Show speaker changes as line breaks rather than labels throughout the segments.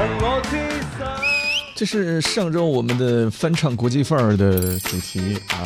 这是上周我们的翻唱国际范儿的主题啊。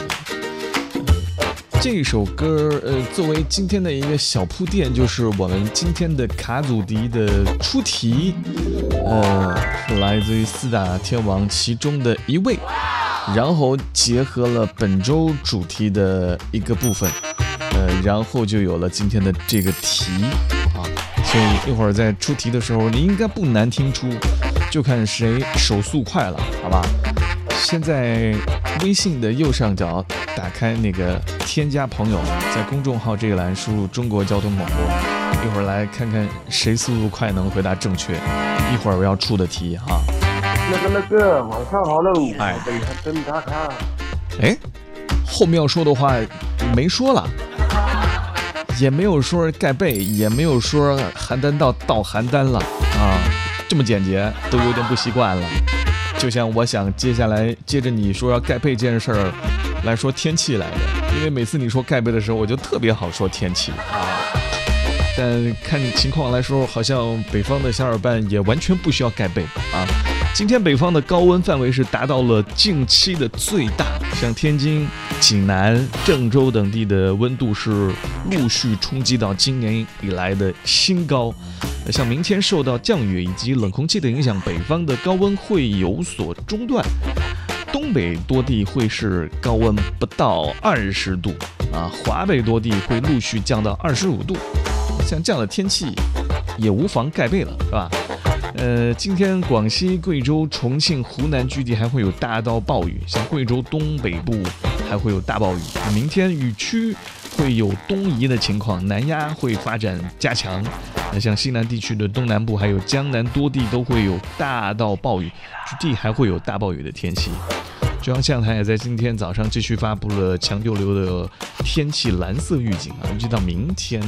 这首歌作为今天的一个小铺垫，就是我们今天的卡祖笛的出题，是来自于四大天王其中的一位，然后结合了本周主题的一个部分，然后就有了今天的这个题啊。所以一会儿在出题的时候，你应该不难听出，就看谁手速快了，好吧？现在微信的右上角打开那个添加朋友，在公众号这一栏输入中国交通广播，一会儿来看看谁速度快能回答正确。一会儿我要出的题哈。
那个晚上好喽，
哎，
北海灯塔塔。
哎，后面要说的话没说了，也没有说盖被，也没有说邯郸到邯郸了啊，这么简洁都有点不习惯了。就像我想接下来接着你说要盖被这件事儿来说天气来的，因为每次你说盖被的时候，我就特别好说天气啊。但看情况来说，好像北方的小伙伴也完全不需要盖被啊。今天北方的高温范围是达到了近期的最大，像天津、济南、郑州等地的温度是陆续冲击到今年以来的新高。像明天受到降雨以及冷空气的影响，北方的高温会有所中断，东北多地会是高温不到20度啊，华北多地会陆续降到25度。像这样的天气也无妨盖被了，是吧？今天广西、贵州、重庆、湖南局地还会有大到暴雨，像贵州东北部还会有大暴雨。明天雨区会有东移的情况，南压会发展加强。像西南地区的东南部还有江南多地都会有大到暴雨，局地还会有大暴雨的天气。中央气象台也在今天早上继续发布了强对流的天气蓝色预警啊，预计到明天